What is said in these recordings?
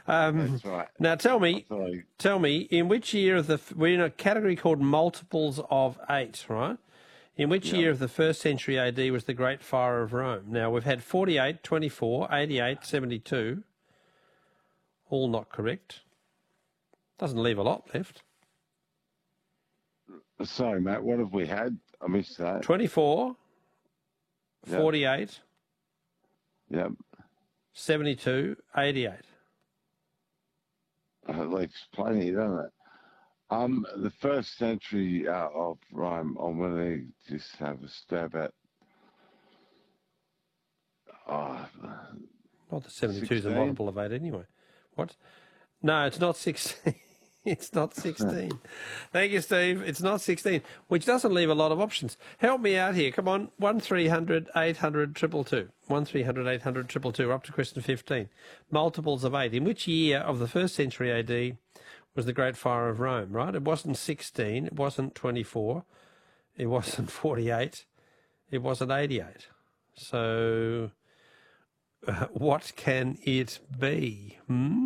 That's right. Now tell me, in which year of we're in a category called multiples of 8, right? In which year of the 1st century AD was the Great Fire of Rome? Now, we've had 48, 24, 88, 72. All not correct. Doesn't leave a lot left. Sorry, Matt, what have we had? I missed that. 24, 48, 72, 88. Leaves plenty, doesn't it? The 1st century of Rome, I'm going to just have a stab at. Not the 72 is a multiple of 8 anyway. What? No, it's not 16. It's not 16. Thank you, Steve. It's not 16, which doesn't leave a lot of options. Help me out here. Come on, 1300 800 222. 1300 800 222. We're up to question 15. Multiples of 8. In which year of the 1st century AD was the Great Fire of Rome, right? It wasn't 16. It wasn't 24. It wasn't 48. It wasn't 88. So what can it be?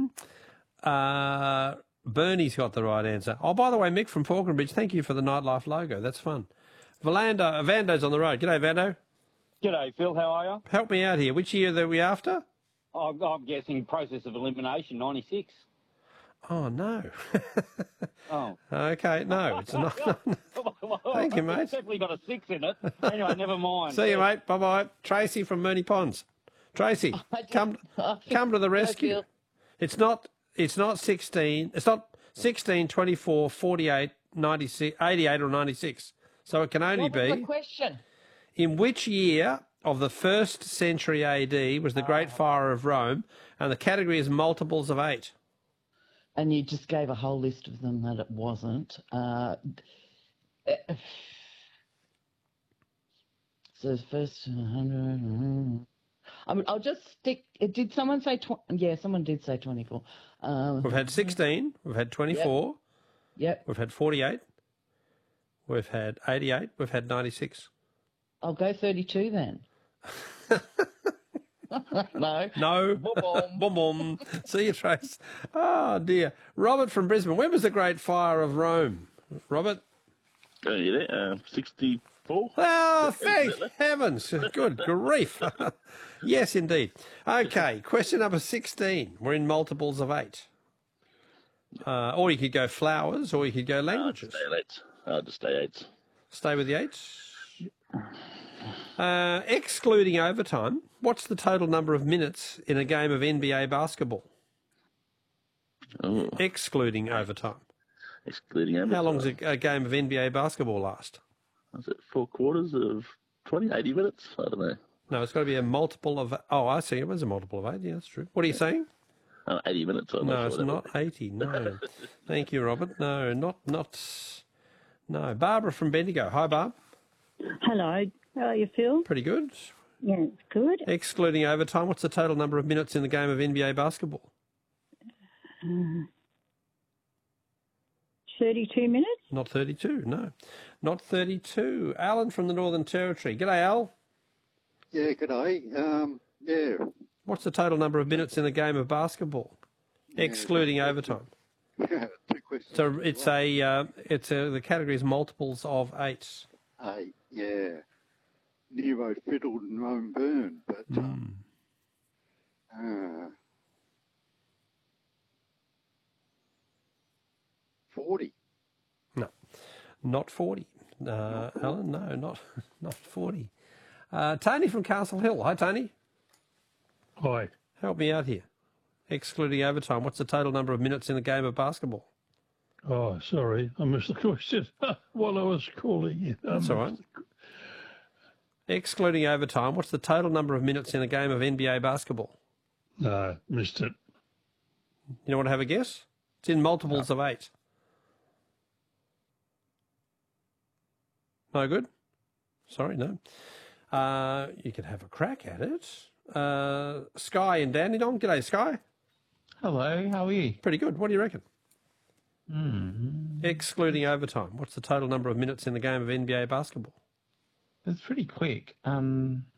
Bernie's got the right answer. Oh, by the way, Mick from Falconbridge, thank you for the Nightlife logo. That's fun. Vando's on the road. G'day, Vando. G'day, Phil. How are you? Help me out here. Which year are we after? I'm guessing process of elimination, 96. Oh, no. Oh. Okay, no, it's not. Thank you, mate. It's definitely got a 6 in it. Anyway, never mind. See you, mate. Bye-bye. Tracy from Mooney Ponds. Tracy, come to the rescue. It's not 16. It's not 16, 24, 48, 96, 88 or 96. So it can only be... What was the question? In which year of the 1st century AD was the Great Fire of Rome? And the category is multiples of 8. And you just gave a whole list of them that it wasn't. So first 100... I mean, I'll just stick... Did someone say... Yeah, someone did say 24. We've had 16. We've had 24. Yep. We've had 48. We've had 88. We've had 96. I'll go 32 then. No. No. Boom. Boom, boom. See you, Trace. Oh, dear. Robert from Brisbane. When was the Great Fire of Rome? Robert? 64. Oh, thank heavens. Good grief. Yes, indeed. Okay, question number 16. We're in multiples of 8. Or you could go flowers, or you could go languages. I'll just stay 8. Stay with the 8. Excluding overtime, what's the total number of minutes in a game of NBA basketball? Oh. Excluding overtime. Excluding overtime. How long does a game of NBA basketball last? Is it 4 quarters of 20, 80 minutes? I don't know. No, it's got to be a multiple of... Oh, I see. It was a multiple of 8. Yeah, that's true. What are you saying? 80 minutes. No, it's not 80. No. Thank you, Robert. No, not... No. Barbara from Bendigo. Hi, Barb. Hello. How are you, Phil? Pretty good. Yeah, good. Excluding overtime, what's the total number of minutes in the game of NBA basketball? 32 minutes? Not 32, no. Not 32. Alan from the Northern Territory. G'day, Al. Yeah, g'day. Yeah. What's the total number of minutes in a game of basketball, excluding overtime? Yeah, 2 questions. So it's the category is multiples of 8. 8, yeah. Nero fiddled and Rome burned, but 40. No, not 40. Alan, no, not 40. Tony from Castle Hill. Hi, Tony. Hi. Help me out here. Excluding overtime, what's the total number of minutes in a game of basketball? Oh, sorry, I missed the question while I was calling you. That's all right. Excluding overtime, what's the total number of minutes in a game of NBA basketball? No, missed it. You don't want to have a guess? It's in multiples of 8. No good? Sorry, no. You could have a crack at it. Sky in Dandenong. G'day, Sky. Hello, how are you? Pretty good. What do you reckon? Excluding overtime, what's the total number of minutes in the game of NBA basketball? It's pretty quick. 30.